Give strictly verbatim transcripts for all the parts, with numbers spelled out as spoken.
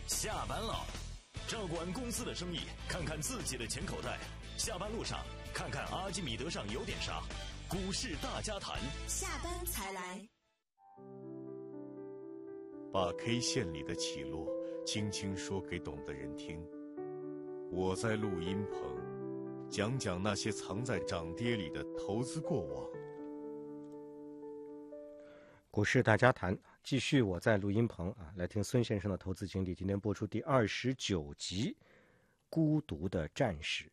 下班了，照顾完公司的生意，看看自己的钱口袋。下班路上，看看阿基米德上有点啥。股市大家谈， 下班才来。 把 K 线里的起落轻轻说给懂的人听。我在录音棚，讲讲那些藏在涨跌里的投资过往。 股市大家谈，继续我在录音棚啊，来听孙先生的投资经历。今天播出第二十九集《孤独的战士》。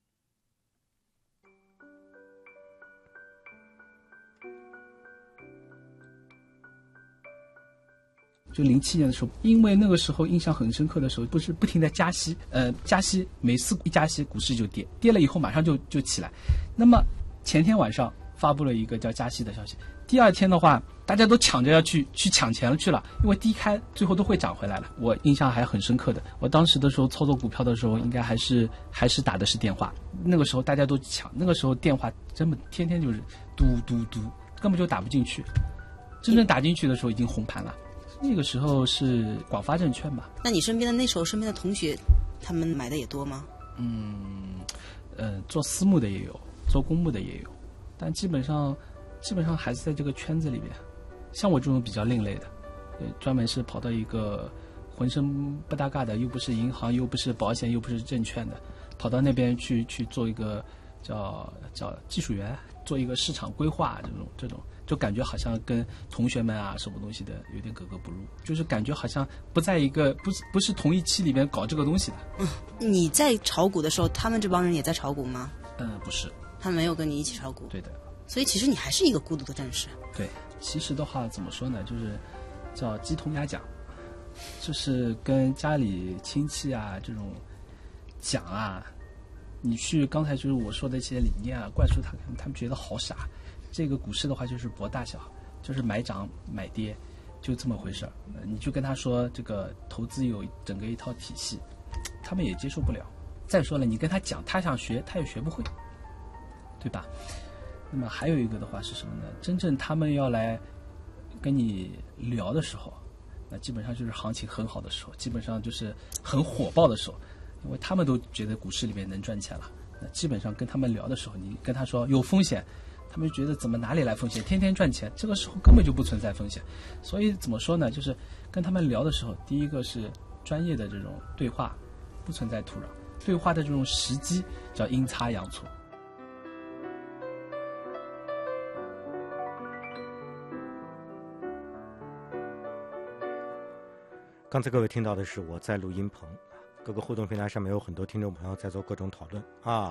就零七年的时候，因为那个时候印象很深刻的时候，不是不停的加息，呃，加息，每次一加息，股市就跌，跌了以后马上就就起来。那么前天晚上发布了一个叫加息的消息，第二天的话，大家都抢着要去去抢钱了去了，因为低开最后都会涨回来了。我印象还很深刻的，我当时的时候操作股票的时候，应该还是还是打的是电话，那个时候大家都抢，那个时候电话真的天天就是嘟嘟嘟，根本就打不进去，真正打进去的时候已经红盘了。那个时候是广发证券吧？ 那你身边的那时候身边的同学，他们买的也多吗？ 嗯，呃，做私募的也有，做公募的也有，但基本上，基本上还是在这个圈子里边。像我这种比较另类的，呃，专门是跑到一个浑身不搭嘎的，又不是银行，又不是保险，又不是证券的，跑到那边去去做一个叫叫技术员，做一个市场规划这种这种。就感觉好像跟同学们啊什么东西的有点格格不入，就是感觉好像不在一个不是不是同一期里面搞这个东西的。 嗯，你在炒股的时候，他们这帮人也在炒股吗？ 嗯，不是， 他们没有跟你一起炒股。 对的。 所以其实你还是一个孤独的战士。 对，其实的话怎么说呢，就是叫鸡同鸭讲，就是跟家里亲戚啊这种讲啊，你去刚才就是我说的一些理念啊灌输他，他们觉得好傻。这个股市的话就是博大小，就是买涨买跌，就这么回事儿。你就跟他说这个投资有整个一套体系，他们也接受不了。再说了，你跟他讲，他想学他也学不会，对吧？那么还有一个的话是什么呢？真正他们要来跟你聊的时候，那基本上就是行情很好的时候，基本上就是很火爆的时候，因为他们都觉得股市里面能赚钱了。那基本上跟他们聊的时候，你跟他说有风险。他们觉得怎么哪里来风险？天天赚钱，这个时候根本就不存在风险。所以怎么说呢？就是跟他们聊的时候，第一个是专业的这种对话，不存在土壤。对话的这种时机叫阴差阳错。 刚才各位听到的是我在录音棚，各个互动平台上面有很多听众朋友在做各种讨论啊。